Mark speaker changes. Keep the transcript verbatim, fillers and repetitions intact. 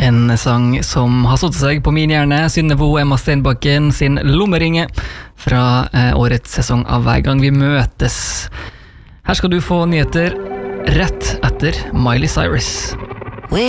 Speaker 1: En sang som har satt seg på min hjerne, Synnevo Emma Stenbakken sin Lommeringe fra eh, årets sesong av Hver gang vi møtes. Her skal du få nyheter rett etter Miley Cyrus.